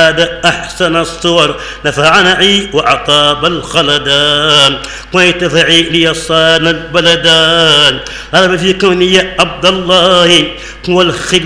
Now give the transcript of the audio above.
زاد أحسن الصور نفعنعي وعطاب الخلدان ويتفعي لي صان البلدان رب في كوني عبد الله والخدمة